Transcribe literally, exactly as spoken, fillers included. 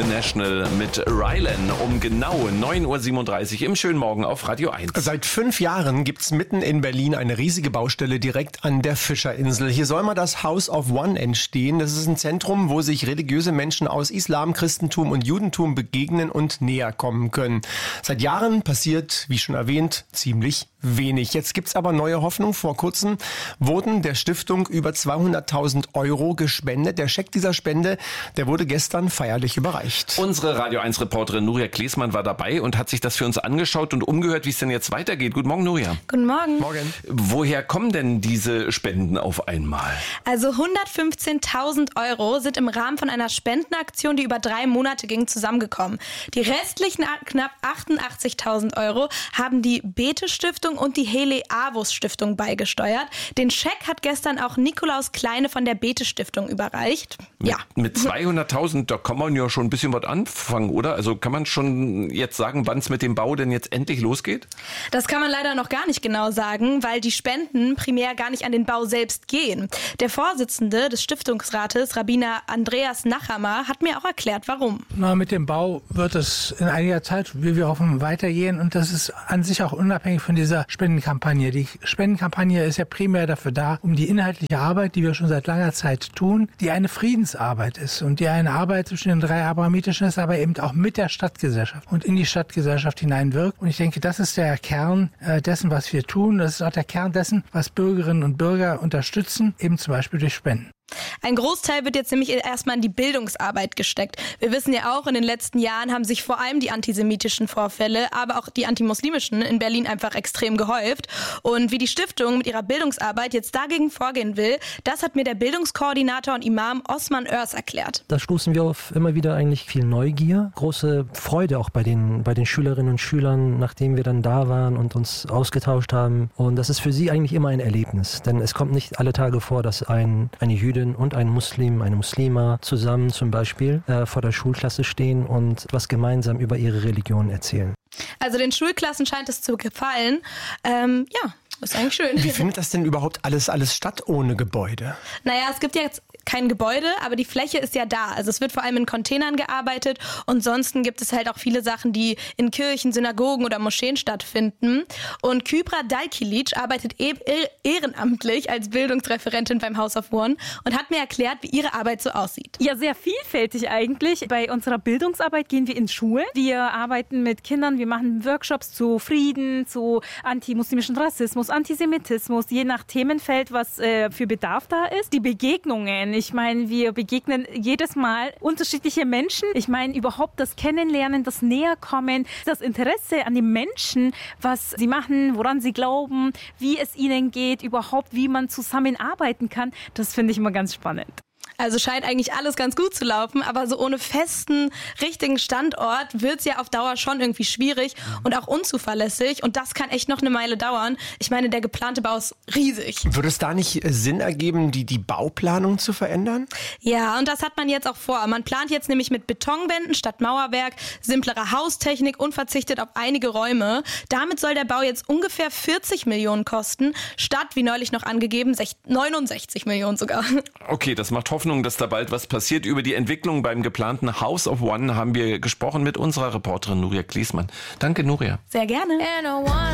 The National mit Rylan um genau neun Uhr siebenunddreißig im schönen Morgen auf Radio eins. Seit fünf Jahren gibt's mitten in Berlin eine riesige Baustelle direkt an der Fischerinsel. Hier soll mal das House of One entstehen. Das ist ein Zentrum, wo sich religiöse Menschen aus Islam, Christentum und Judentum begegnen und näher kommen können. Seit Jahren passiert, wie schon erwähnt, ziemlich wenig. Jetzt gibt's aber neue Hoffnung. Vor kurzem wurden der Stiftung über zweihunderttausend Euro gespendet. Der Scheck dieser Spende, der wurde gestern feierlich überreicht. Unsere Radio eins Reporterin Nuria Klesmann war dabei und hat sich das für uns angeschaut und umgehört, wie es denn jetzt weitergeht. Guten Morgen, Nuria. Guten Morgen. Morgen. Woher kommen denn diese Spenden auf einmal? Also hundertfünfzehntausend Euro sind im Rahmen von einer Spendenaktion, die über drei Monate ging, zusammengekommen. Die restlichen knapp achtundachtzigtausend Euro haben die Bete-Stiftung und die Hele-Avus-Stiftung beigesteuert. Den Scheck hat gestern auch Nikolaus Kleine von der Bete-Stiftung überreicht. Ja. Mit zweihunderttausend, da kann man ja schon ein bisschen was anfangen, oder? Also kann man schon jetzt sagen, wann es mit dem Bau denn jetzt endlich losgeht? Das kann man leider noch gar nicht genau sagen, weil die Spenden primär gar nicht an den Bau selbst gehen. Der Vorsitzende des Stiftungsrates, Rabbiner Andreas Nachhammer, hat mir auch erklärt, warum. Na, mit dem Bau wird es in einiger Zeit, wie wir hoffen, weitergehen. Und das ist an sich auch unabhängig von dieser Spendenkampagne. Die Spendenkampagne ist ja primär dafür da, um die inhaltliche Arbeit, die wir schon seit langer Zeit tun, die eine Friedensarbeit ist und die eine Arbeit zwischen den drei abrahamitischen ist, aber eben auch mit der Stadtgesellschaft und in die Stadtgesellschaft hineinwirkt. Und ich denke, das ist der Kern äh, dessen, was wir tun. Das ist auch der Kern dessen, was Bürgerinnen und Bürger unterstützen, eben zum Beispiel durch Spenden. Ein Großteil wird jetzt nämlich erstmal in die Bildungsarbeit gesteckt. Wir wissen ja auch, in den letzten Jahren haben sich vor allem die antisemitischen Vorfälle, aber auch die antimuslimischen in Berlin einfach extrem gehäuft. Und wie die Stiftung mit ihrer Bildungsarbeit jetzt dagegen vorgehen will, das hat mir der Bildungskoordinator und Imam Osman Örs erklärt. Da stoßen wir auf immer wieder eigentlich viel Neugier, große Freude auch bei den, bei den Schülerinnen und Schülern, nachdem wir dann da waren und uns ausgetauscht haben. Und das ist für sie eigentlich immer ein Erlebnis, denn es kommt nicht alle Tage vor, dass ein, eine Jüdin und ein Muslim, eine Muslima zusammen zum Beispiel äh, vor der Schulklasse stehen und was gemeinsam über ihre Religion erzählen. Also den Schulklassen scheint es zu gefallen. Ähm, ja, ist eigentlich schön. Wie findet das denn überhaupt alles, alles statt ohne Gebäude? Naja, es gibt ja jetzt kein Gebäude, aber die Fläche ist ja da. Also es wird vor allem in Containern gearbeitet und sonst gibt es halt auch viele Sachen, die in Kirchen, Synagogen oder Moscheen stattfinden. Und Kybra Dalkilic arbeitet e- ehrenamtlich als Bildungsreferentin beim House of One und hat mir erklärt, wie ihre Arbeit so aussieht. Ja, sehr vielfältig eigentlich. Bei unserer Bildungsarbeit gehen wir in Schulen. Wir arbeiten mit Kindern, wir machen Workshops zu Frieden, zu antimuslimischen Rassismus, Antisemitismus, je nach Themenfeld, was äh, für Bedarf da ist. Die Begegnungen, ich meine, wir begegnen jedes Mal unterschiedliche Menschen. Ich meine, überhaupt das Kennenlernen, das Näherkommen, das Interesse an den Menschen, was sie machen, woran sie glauben, wie es ihnen geht, überhaupt, wie man zusammenarbeiten kann, das finde ich immer ganz spannend. Also scheint eigentlich alles ganz gut zu laufen, aber so ohne festen, richtigen Standort wird es ja auf Dauer schon irgendwie schwierig und auch unzuverlässig und das kann echt noch eine Meile dauern. Ich meine, der geplante Bau ist riesig. Würde es da nicht Sinn ergeben, die, die Bauplanung zu verändern? Ja, und das hat man jetzt auch vor. Man plant jetzt nämlich mit Betonwänden statt Mauerwerk, simplerer Haustechnik und verzichtet auf einige Räume. Damit soll der Bau jetzt ungefähr vierzig Millionen kosten, statt, wie neulich noch angegeben, neunundsechzig Millionen sogar. Okay, das macht Hoffnung, dass da bald was passiert. Über die Entwicklung beim geplanten House of One haben wir gesprochen mit unserer Reporterin Nuria Klesmann. Danke, Nuria. Sehr gerne.